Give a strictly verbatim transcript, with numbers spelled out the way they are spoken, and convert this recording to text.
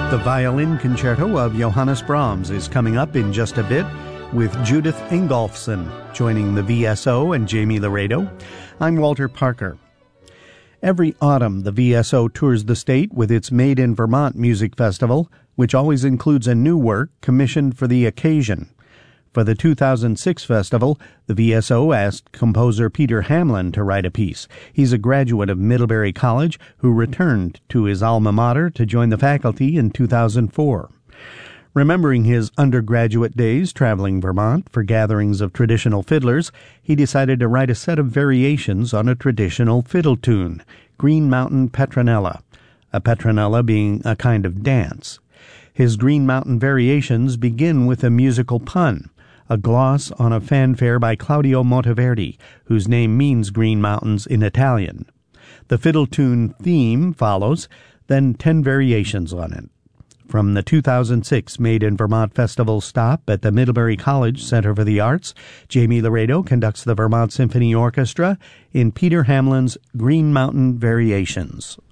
The violin concerto of Johannes Brahms is coming up in just a bit, with Judith Ingolfsson joining the V S O and Jamie Laredo. I'm Walter Parker. Every autumn, the V S O tours the state with its Made in Vermont music festival, which always includes a new work commissioned for the occasion. For the two thousand six festival, the V S O asked composer Peter Hamlin to write a piece. He's a graduate of Middlebury College who returned to his alma mater to join the faculty in two thousand four. Remembering his undergraduate days traveling Vermont for gatherings of traditional fiddlers, he decided to write a set of variations on a traditional fiddle tune, Green Mountain Petronella, a petronella being a kind of dance. His Green Mountain variations begin with a musical pun, a gloss on a fanfare by Claudio Monteverdi, whose name means Green Mountains in Italian. The fiddle tune theme follows, then ten variations on it. From the two thousand six Made in Vermont Festival stop at the Middlebury College Center for the Arts, Jamie Laredo conducts the Vermont Symphony Orchestra in Peter Hamlin's Green Mountain Variations.